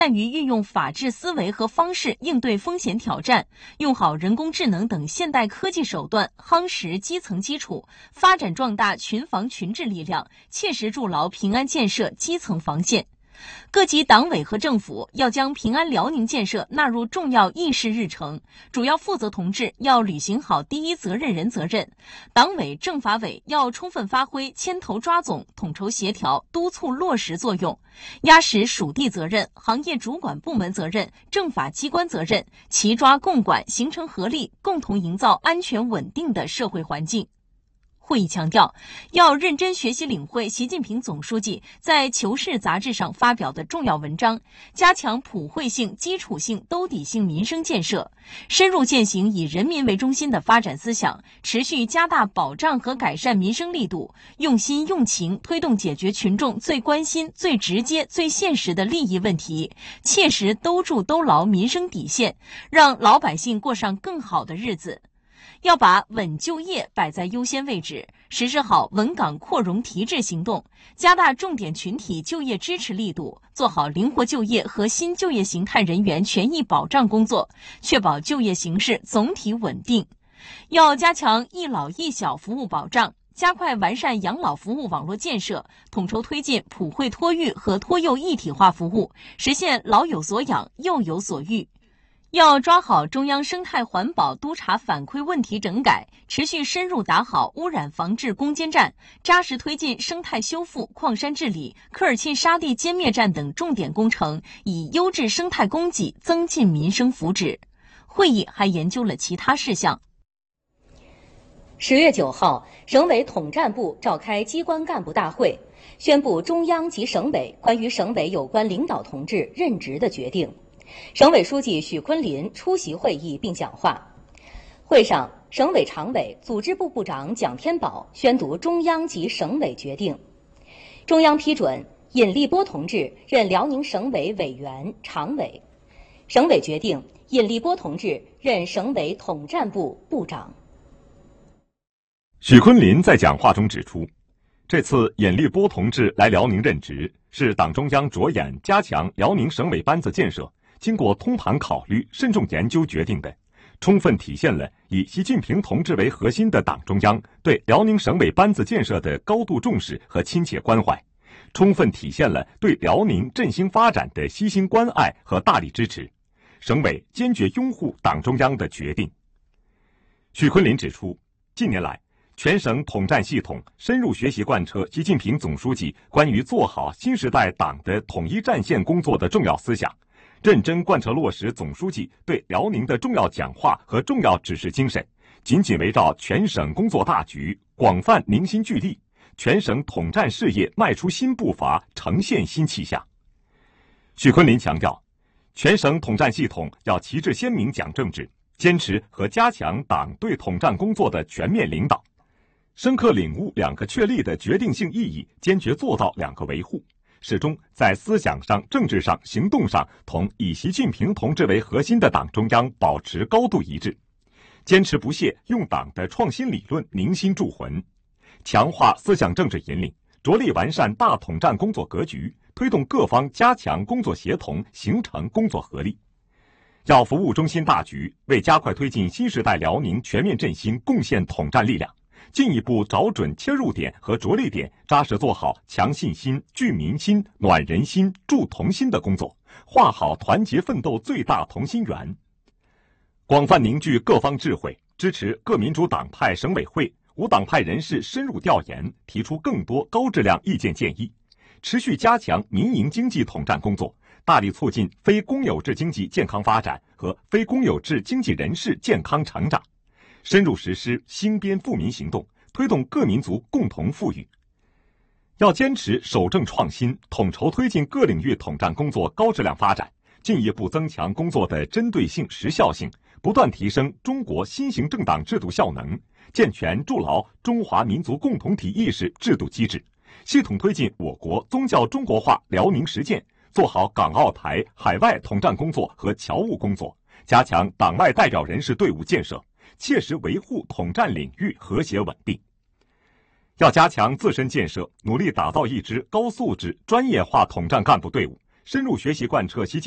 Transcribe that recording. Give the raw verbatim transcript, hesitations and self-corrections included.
善于运用法治思维和方式应对风险挑战，用好人工智能等现代科技手段，夯实基层基础，发展壮大群防群治力量，切实筑牢平安建设基层防线。各级党委和政府要将平安辽宁建设纳入重要议事日程，主要负责同志要履行好第一责任人责任，党委政法委要充分发挥牵头抓总、统筹协调、督促落实作用，压实属地责任、行业主管部门责任、政法机关责任，齐抓共管，形成合力，共同营造安全稳定的社会环境。会议强调，要认真学习领会习近平总书记在《求是》杂志上发表的重要文章，加强普惠性、基础性、兜底性民生建设，深入践行以人民为中心的发展思想，持续加大保障和改善民生力度，用心用情推动解决群众最关心、最直接、最现实的利益问题，切实兜住兜牢民生底线，让老百姓过上更好的日子。要把稳就业摆在优先位置，实施好稳岗扩容提质行动，加大重点群体就业支持力度，做好灵活就业和新就业形态人员权益保障工作，确保就业形势总体稳定。要加强一老一小服务保障，加快完善养老服务网络建设，统筹推进普惠托育和托幼一体化服务，实现老有所养、幼有所育。要抓好中央生态环保督查反馈问题整改，持续深入打好污染防治攻坚战，扎实推进生态修复、矿山治理、科尔沁沙地歼灭战等重点工程，以优质生态供给增进民生福祉。会议还研究了其他事项。 十月九号，省委统战部召开机关干部大会，宣布中央及省委关于省委有关领导同志任职的决定。省委书记许昆林出席会议并讲话。会上，省委常委、组织部部长蒋天宝宣读中央及省委决定。中央批准尹立波同志任辽宁省委委员、常委。省委决定尹立波同志任省委统战部部长。 许昆林在讲话中指出，这次尹立波同志来辽宁任职，是党中央着眼加强辽宁省委班子建设，经过通盘考虑、慎重研究决定的，充分体现了以习近平同志为核心的党中央对辽宁省委班子建设的高度重视和亲切关怀，充分体现了对辽宁振兴发展的悉心关爱和大力支持。省委坚决拥护党中央的决定。许昆林指出，近年来，全省统战系统深入学习贯彻习近平总书记关于做好新时代党的统一战线工作的重要思想，认真贯彻落实总书记对辽宁的重要讲话和重要指示精神，紧紧围绕全省工作大局，广泛凝心聚力，全省统战事业迈出新步伐，呈现新气象。许昆林强调，全省统战系统要旗帜鲜明讲政治，坚持和加强党对统战工作的全面领导，深刻领悟两个确立的决定性意义，坚决做到两个维护，始终在思想上、政治上、行动上同以习近平同志为核心的党中央保持高度一致，坚持不懈用党的创新理论凝心铸魂，强化思想政治引领，着力完善大统战工作格局，推动各方加强工作协同，形成工作合力。要服务中心大局，为加快推进新时代辽宁全面振兴贡献统战力量，进一步找准切入点和着力点，扎实做好强信心、聚民心、暖人心、助同心的工作，画好团结奋斗最大同心圆。广泛凝聚各方智慧，支持各民主党派省委会、无党派人士深入调研，提出更多高质量意见建议，持续加强民营经济统战工作，大力促进非公有制经济健康发展和非公有制经济人士健康成长，深入实施兴编富民行动，推动各民族共同富裕。要坚持守正创新，统筹推进各领域统战工作高质量发展，进一步增强工作的针对性、时效性，不断提升中国新型政党制度效能，健全筑牢中华民族共同体意识制度机制，系统推进我国宗教中国化辽宁实践，做好港澳台海外统战工作和侨务工作，加强党外代表人士队伍建设，切实维护统战领域和谐稳定。要加强自身建设，努力打造一支高素质、专业化统战干部队伍，深入学习贯彻习近